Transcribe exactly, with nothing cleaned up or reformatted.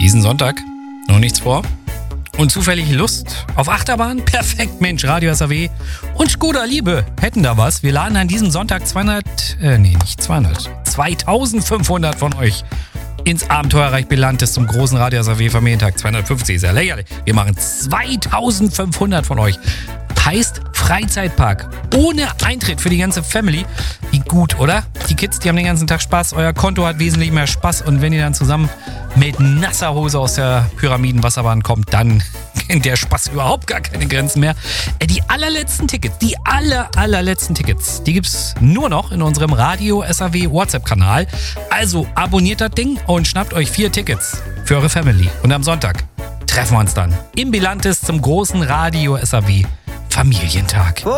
Diesen Sonntag noch nichts vor und zufällig Lust auf Achterbahn? Perfekt, Mensch, Radio S A W und Skoda Liebe hätten da was. Wir laden an diesem Sonntag zweihundert, äh, nee, nicht zweihundert, zweitausendfünfhundert von euch ins Abenteuerreich Belantes zum großen Radio S A W Familientag. zweihundertfünfzig ist ja lächerlich. Wir machen zweitausendfünfhundert von euch. Heißt Freizeitpark ohne Eintritt für die ganze Family. Wie gut, oder? Die Kids, die haben den ganzen Tag Spaß. Euer Konto hat wesentlich mehr Spaß. Und wenn ihr dann zusammen mit nasser Hose aus der Pyramidenwasserbahn kommt, dann kennt der Spaß überhaupt gar keine Grenzen mehr. Die allerletzten Tickets, die aller, allerletzten Tickets, die gibt's nur noch in unserem Radio S A W WhatsApp-Kanal. Also abonniert das Ding und schnappt euch vier Tickets für eure Family. Und am Sonntag treffen wir uns dann im Belantes zum großen Radio S A W Familientag.